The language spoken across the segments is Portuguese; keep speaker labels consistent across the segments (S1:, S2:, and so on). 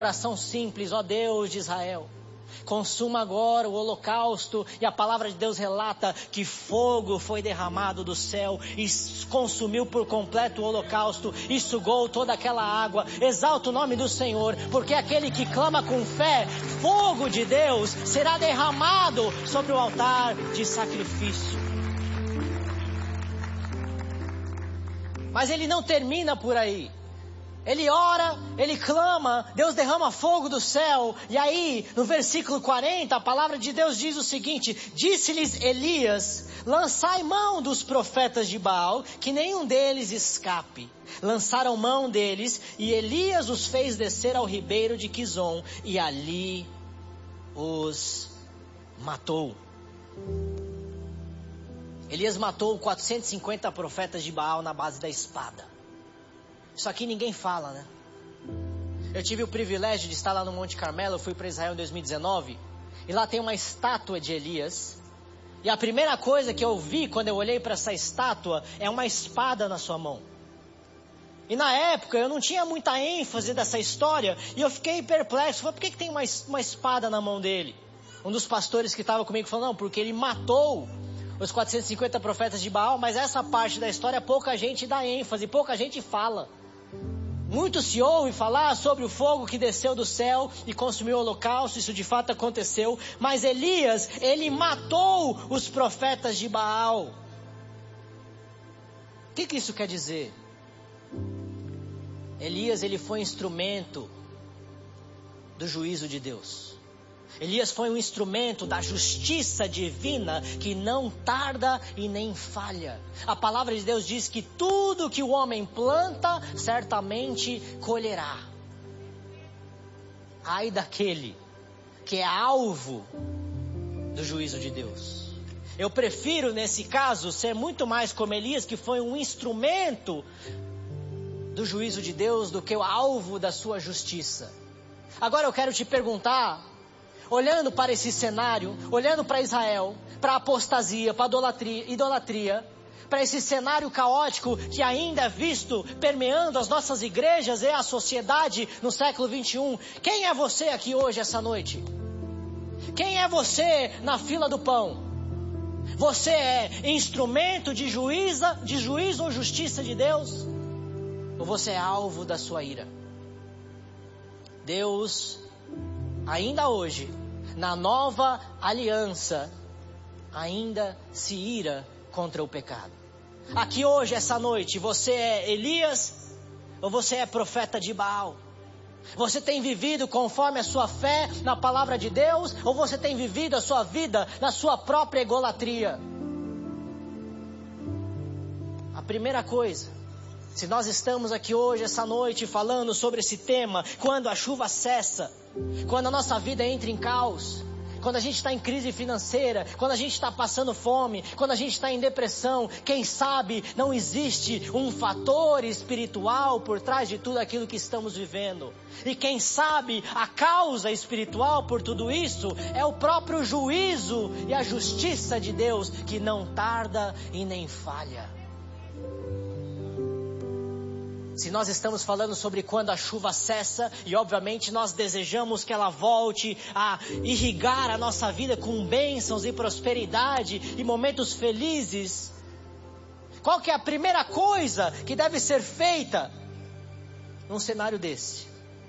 S1: Oração simples, ó Deus de Israel, consuma agora o holocausto. E a palavra de Deus relata que fogo foi derramado do céu e consumiu por completo o holocausto e sugou toda aquela água. Exalta o nome do Senhor, porque aquele que clama com fé, fogo de Deus será derramado sobre o altar de sacrifício. Mas ele não termina por aí. Ele ora, ele clama, Deus derrama fogo do céu. E aí, no versículo 40, a palavra de Deus diz o seguinte: disse-lhes Elias: lançai mão dos profetas de Baal, que nenhum deles escape. Lançaram mão deles, e Elias os fez descer ao ribeiro de Quizom, e ali os matou. Elias matou 450 profetas de Baal na base da espada. Isso aqui ninguém fala, né? Eu tive o privilégio de estar lá no Monte Carmelo. Eu fui para Israel em 2019. E lá tem uma estátua de Elias. E a primeira coisa que eu vi quando eu olhei para essa estátua é uma espada na sua mão. E na época eu não tinha muita ênfase dessa história. E eu fiquei perplexo. Falei, por que tem uma espada na mão dele? Um dos pastores que estava comigo falou, não, porque ele matou os 450 profetas de Baal. Mas essa parte da história pouca gente dá ênfase, pouca gente fala. Muito se ouve falar sobre o fogo que desceu do céu e consumiu o holocausto. Isso de fato aconteceu. Mas Elias, ele matou os profetas de Baal. O que isso quer dizer? Elias, ele foi instrumento do juízo de Deus. Elias foi um instrumento da justiça divina que não tarda e nem falha. A palavra de Deus diz que tudo que o homem planta, certamente colherá. Ai daquele que é alvo do juízo de Deus. Eu prefiro nesse caso ser muito mais como Elias, que foi um instrumento do juízo de Deus, do que o alvo da sua justiça. Agora eu quero te perguntar, olhando para esse cenário, olhando para Israel, para a apostasia, para a idolatria, para esse cenário caótico que ainda é visto permeando as nossas igrejas e a sociedade no século 21, quem é você aqui hoje, essa noite? Quem é você na fila do pão? Você é instrumento de juízo ou justiça de Deus? Ou você é alvo da sua ira? Deus, ainda hoje, na nova aliança, ainda se ira contra o pecado. Aqui hoje, essa noite, você é Elias ou você é profeta de Baal? Você tem vivido conforme a sua fé na palavra de Deus, ou você tem vivido a sua vida na sua própria egolatria? A primeira coisa, se nós estamos aqui hoje, essa noite, falando sobre esse tema, quando a chuva cessa, quando a nossa vida entra em caos, quando a gente está em crise financeira, quando a gente está passando fome, quando a gente está em depressão, quem sabe não existe um fator espiritual por trás de tudo aquilo que estamos vivendo. E quem sabe a causa espiritual por tudo isso é o próprio juízo e a justiça de Deus, que não tarda e nem falha. Se nós estamos falando sobre quando a chuva cessa, e obviamente nós desejamos que ela volte a irrigar a nossa vida com bênçãos e prosperidade e momentos felizes, qual que é a primeira coisa que deve ser feita num cenário desse?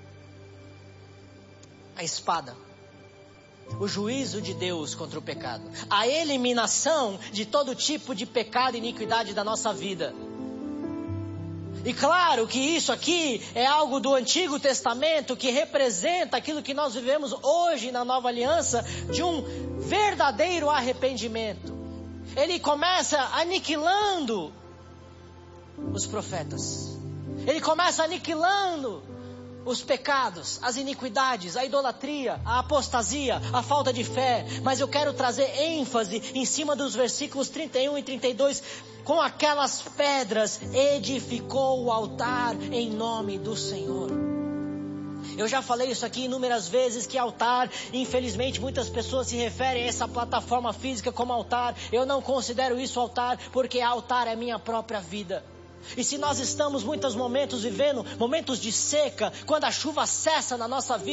S1: A espada. O juízo de Deus contra o pecado. A eliminação de todo tipo de pecado e iniquidade da nossa vida. E claro que isso aqui é algo do Antigo Testamento que representa aquilo que nós vivemos hoje na Nova Aliança, de um verdadeiro arrependimento. Ele começa aniquilando os profetas. Ele começa aniquilando os pecados, as iniquidades, a idolatria, a apostasia, a falta de fé. Mas eu quero trazer ênfase em cima dos versículos 31 e 32. Com aquelas pedras edificou o altar em nome do Senhor. Eu já falei isso aqui inúmeras vezes, que altar, infelizmente muitas pessoas se referem a essa plataforma física como altar. Eu não considero isso altar, porque altar é minha própria vida. E se nós estamos muitos momentos vivendo momentos de seca, quando a chuva cessa na nossa vida,